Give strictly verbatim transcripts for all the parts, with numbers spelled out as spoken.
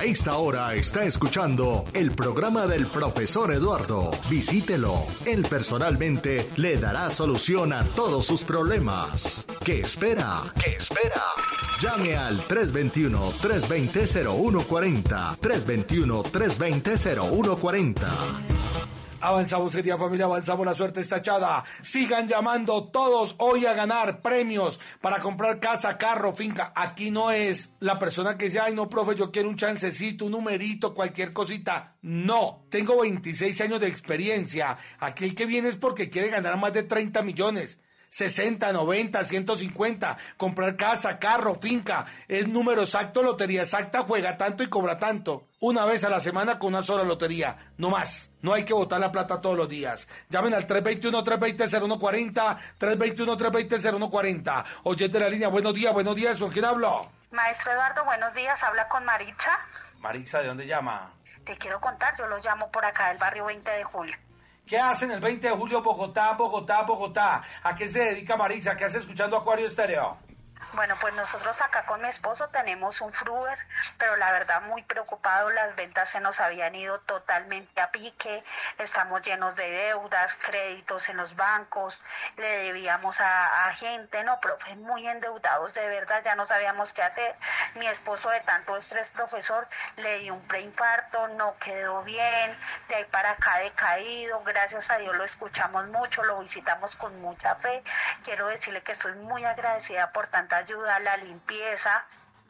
A esta hora está escuchando el programa del profesor Eduardo. Visítelo. Él personalmente le dará solución a todos sus problemas. ¿Qué espera? ¿Qué espera? Llame al tres dos uno, tres dos cero, cero uno cuatro cero, tres dos uno, tres dos cero, cero uno cuatro cero. Avanzamos, querida familia, avanzamos, la suerte está echada. Sigan llamando todos hoy a ganar premios para comprar casa, carro, finca. Aquí no es la persona que dice, ay no, profe, yo quiero un chancecito, un numerito, cualquier cosita. No, tengo veintiséis años de experiencia. Aquí el que viene es porque quiere ganar más de treinta millones. sesenta, noventa, ciento cincuenta, comprar casa, carro, finca, es número exacto, lotería exacta, juega tanto y cobra tanto. Una vez a la semana con una sola lotería, no más. No hay que botar la plata todos los días. Llamen al tres dos uno, tres dos cero, cero uno cuatro cero, tres dos uno, tres dos cero, cero uno cuatro cero. Oye, de la línea, buenos días, buenos días, ¿con quién hablo? Maestro Eduardo, buenos días, habla con Maritza. Maritza, ¿de dónde llama? Te quiero contar, yo los llamo por acá del barrio veinte de julio. ¿Qué hacen el veinte de julio Bogotá, Bogotá, Bogotá? ¿A qué se dedica Maritza? ¿Qué hace escuchando Acuario Estéreo? Bueno, pues nosotros acá con mi esposo tenemos un Fruver, pero la verdad muy preocupado, las ventas se nos habían ido totalmente a pique, estamos llenos de deudas, créditos en los bancos, le debíamos a, a gente, no, profe, muy endeudados, de verdad, ya no sabíamos qué hacer. Mi esposo de tanto estrés, profesor, le dio un preinfarto, no quedó bien, de ahí para acá decaído, gracias a Dios lo escuchamos mucho, lo visitamos con mucha fe. Quiero decirle que estoy muy agradecida por tanta ayuda, la limpieza,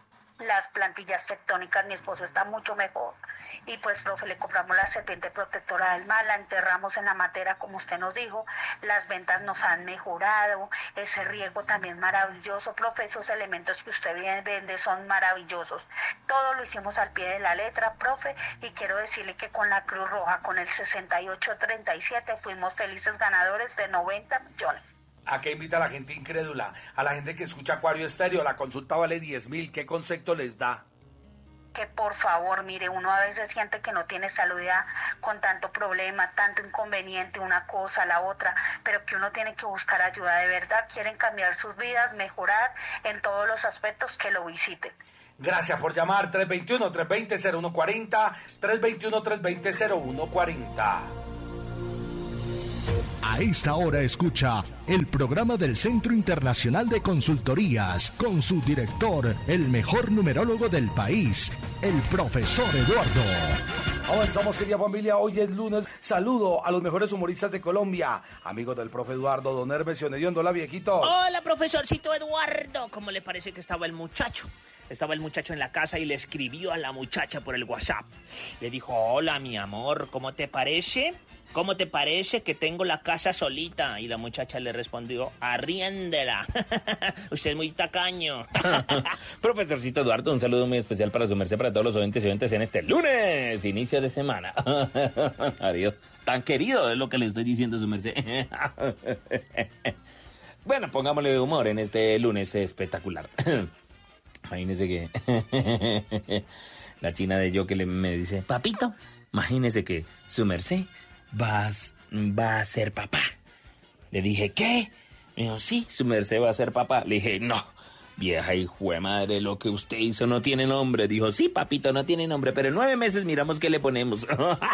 las plantillas tectónicas, mi esposo está mucho mejor. Y pues, profe, le compramos la serpiente protectora del mal, la enterramos en la matera como usted nos dijo, las ventas nos han mejorado, ese riego también maravilloso, profe, esos elementos que usted vende son maravillosos. Todo lo hicimos al pie de la letra, profe, y quiero decirle que con la Cruz Roja, con el sesenta y ocho treinta y siete, fuimos felices ganadores de noventa millones. ¿A qué invita a la gente incrédula? A la gente que escucha Acuario Estéreo, la consulta vale diez mil, ¿qué concepto les da? Que por favor, mire, uno a veces siente que no tiene salud ya con tanto problema, tanto inconveniente, una cosa, la otra, pero que uno tiene que buscar ayuda, de verdad, quieren cambiar sus vidas, mejorar en todos los aspectos, que lo visiten. Gracias por llamar, tres dos uno, tres dos cero, cero uno cuatro cero, tres dos uno, tres dos cero, cero uno cuatro cero. A esta hora escucha el programa del Centro Internacional de Consultorías con su director, el mejor numerólogo del país, el profesor Eduardo. Avanzamos, querida familia, hoy es lunes. Saludo a los mejores humoristas de Colombia, amigos del profe Eduardo, don Hermes Sionediondo. Hola, viejito. Hola, profesorcito Eduardo. ¿Cómo le parece que estaba el muchacho? Estaba el muchacho en la casa y le escribió a la muchacha por el WhatsApp. Le dijo, hola, mi amor, ¿cómo te parece? ¿Cómo te parece que tengo la casa solita? Y la muchacha le respondió, arriéndela. Usted es muy tacaño. Profesorcito Eduardo, un saludo muy especial para su merced, para todos los oyentes y oyentes en este lunes, inicio de semana. Adiós. Tan querido es lo que le estoy diciendo a su merced. Bueno, pongámosle humor en este lunes espectacular. Imagínese que la china de yo que le, me dice, papito, imagínese que su merced va, va a ser papá. Le dije, ¿qué? Me dijo, sí, su merced va a ser papá. Le dije, no, vieja hijo de madre, lo que usted hizo no tiene nombre. Dijo, sí, papito, no tiene nombre, pero en nueve meses miramos qué le ponemos.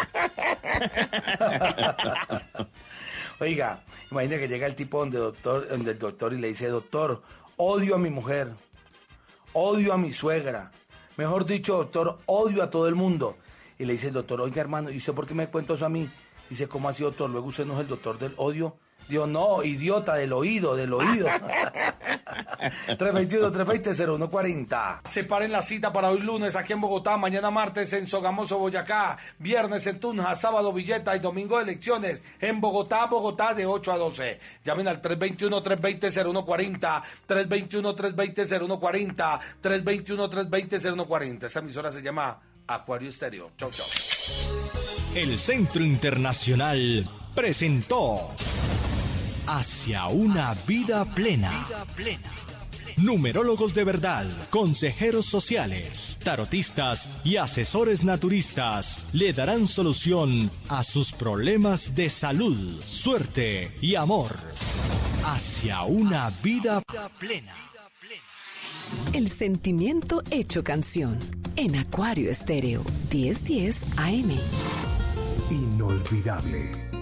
Oiga, imagina que llega el tipo donde, doctor, donde el doctor y le dice, doctor, odio a mi mujer, odio a mi suegra, mejor dicho, doctor, odio a todo el mundo. Y le dice el doctor, oiga, hermano, ¿y usted por qué me cuenta eso a mí? Dice, ¿cómo así, doctor? Luego usted no es el doctor del odio. Digo, no, idiota, del oído, del oído. tres dos uno, tres dos cero, cero uno cuatro cero. Separen la cita para hoy lunes aquí en Bogotá, mañana martes en Sogamoso, Boyacá, viernes en Tunja, sábado Villeta y domingo de elecciones en Bogotá, Bogotá de ocho a doce. Llamen al tres dos uno, tres dos cero, cero uno cuatro cero, tres dos uno, tres dos cero, cero uno cuatro cero, tres dos uno, tres dos cero, cero uno cuatro cero. Esta emisora se llama Acuario Estéreo. Chau, chau. El Centro Internacional presentó Hacia una vida plena. Numerólogos de verdad, consejeros sociales, tarotistas y asesores naturistas le darán solución a sus problemas de salud, suerte y amor. Hacia una vida plena. El sentimiento hecho canción. en Acuario Estéreo, diez diez A M. Inolvidable.